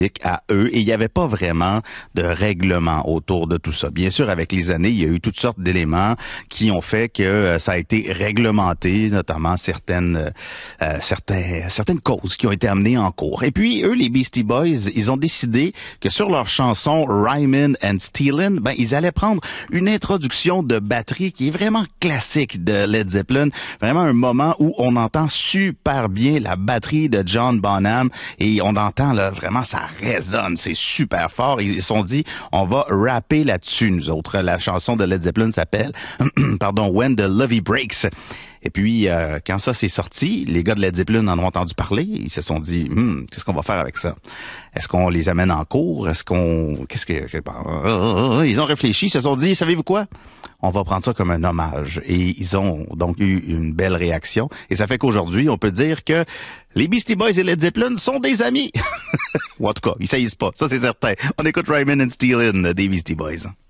à eux et il n'y avait pas vraiment de règlement autour de tout ça. Bien sûr, avec les années, il y a eu toutes sortes d'éléments qui ont fait que ça a été réglementé, notamment certaines causes qui ont été amenées en cours. Et puis, eux, les Beastie Boys, ils ont décidé que sur leur chanson Rhymin' and Stealin', ils allaient prendre une introduction de batterie qui est vraiment classique de Led Zeppelin, vraiment un moment où on entend super bien la batterie de John Bonham et on entend là vraiment ça résonne, c'est super fort. Ils se sont dit, on va rapper là-dessus, nous autres. La chanson de Led Zeppelin s'appelle, When the Levee Breaks. Et puis, quand ça s'est sorti, les gars de Led Zeppelin en ont entendu parler. Ils se sont dit, qu'est-ce qu'on va faire avec ça? Est-ce qu'on les amène en cours? Ils ont réfléchi, ils se sont dit, savez-vous quoi? On va prendre ça comme un hommage. Et ils ont donc eu une belle réaction. Et ça fait qu'aujourd'hui, on peut dire que les Beastie Boys et Led Zeppelin sont des amis. Ou en tout cas, ils saillissent pas. Ça, c'est certain. On écoute Rhymin' and Stealin' des Beastie Boys.